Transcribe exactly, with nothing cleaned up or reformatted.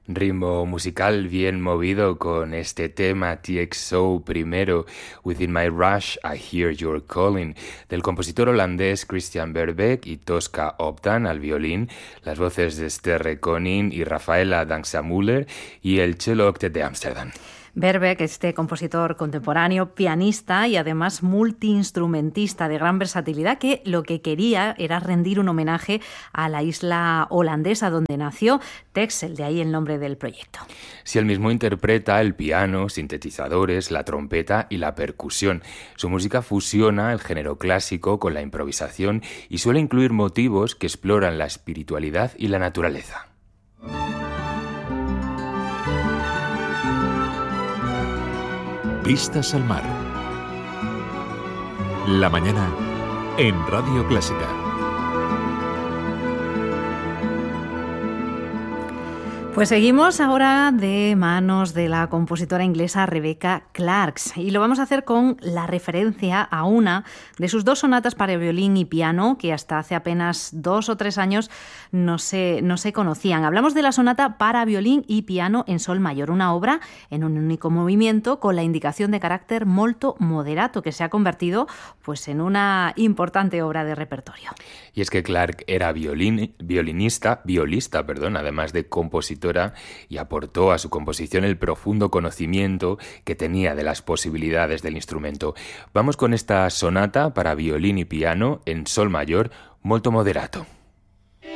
Ritmo musical bien movido con este tema T X O primero, Within My Rush, I Hear Your Calling, del compositor holandés Christian Verbeek y Tosca Opdan al violín, las voces de Sterre Koning y Rafaela Danxa-Müller y el Cello Octet de Ámsterdam. Verbeek, este compositor contemporáneo, pianista y además multiinstrumentista de gran versatilidad, que lo que quería era rendir un homenaje a la isla holandesa donde nació, Texel, de ahí el nombre del proyecto. Si él mismo interpreta el piano, sintetizadores, la trompeta y la percusión. Su música fusiona el género clásico con la improvisación y suele incluir motivos que exploran la espiritualidad y la naturaleza. Vistas al mar. La mañana en Radio Clásica. Pues seguimos ahora de manos de la compositora inglesa Rebecca Clarks y lo vamos a hacer con la referencia a una de sus dos sonatas para violín y piano que hasta hace apenas dos o tres años no se, no se conocían. Hablamos de la sonata para violín y piano en sol mayor, una obra en un único movimiento con la indicación de carácter molto moderato que se ha convertido pues, en una importante obra de repertorio. Y es que Clark era violín, violinista, violista, perdón, además de compositor, y aportó a su composición el profundo conocimiento que tenía de las posibilidades del instrumento. Vamos con esta sonata para violín y piano en sol mayor molto moderato.